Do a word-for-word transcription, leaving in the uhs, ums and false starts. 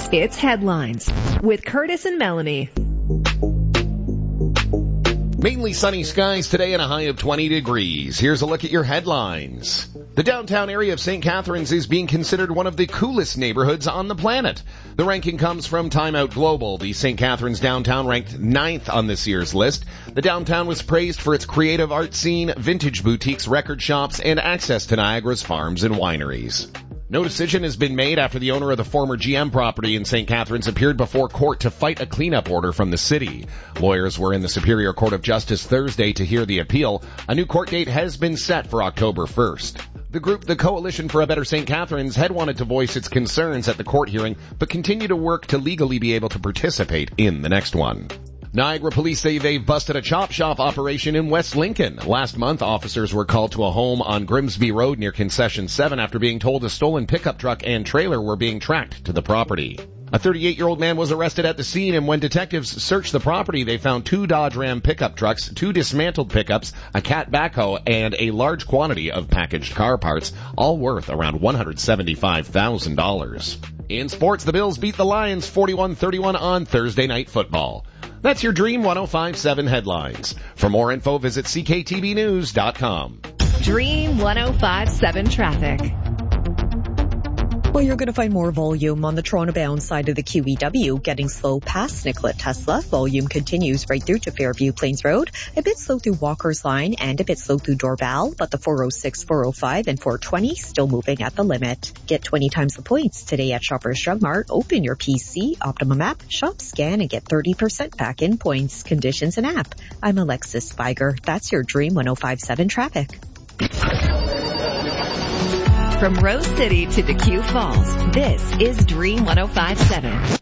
It's Headlines with Curtis and Melanie. Mainly sunny skies today and a high of twenty degrees. Here's a look at your headlines. The downtown area of Saint Catharines is being considered one of the coolest neighborhoods on the planet. The ranking comes from Time Out Global. The Saint Catharines downtown ranked ninth on this year's list. The downtown was praised for its creative art scene, vintage boutiques, record shops, and access to Niagara's farms and wineries. No decision has been made after the owner of the former G M property in Saint Catharines appeared before court to fight a cleanup order from the city. Lawyers were in the Superior Court of Justice Thursday to hear the appeal. A new court date has been set for October first. The group, the Coalition for a Better Saint Catharines, had wanted to voice its concerns at the court hearing, but continue to work to legally be able to participate in the next one. Niagara police say they've busted a chop shop operation in West Lincoln. Last month, officers were called to a home on Grimsby Road near Concession seven after being told a stolen pickup truck and trailer were being tracked to the property. A thirty-eight-year-old man was arrested at the scene, and when detectives searched the property, they found two Dodge Ram pickup trucks, two dismantled pickups, a Cat backhoe, and a large quantity of packaged car parts, all worth around one hundred seventy-five thousand dollars. In sports, the Bills beat the Lions forty-one thirty-one on Thursday Night Football. That's your Dream one oh five point seven headlines. For more info, visit c k t b news dot com. Dream one oh five point seven traffic. Well, you're going to find more volume on the Toronto-bound side of the Q E W, getting slow past Nicollet Tesla. Volume continues right through to Fairview Plains Road, a bit slow through Walker's Line, and a bit slow through Dorval, but the four oh six, four oh five, and four twenty still moving at the limit. Get twenty times the points today at Shoppers Drug Mart. Open your P C, Optimum app, shop, scan, and get thirty percent back in points. Conditions and app. I'm Alexis Spiger. That's your Dream one oh five point seven traffic. From Rose City to DeCue Falls, this is Dream one oh five point seven.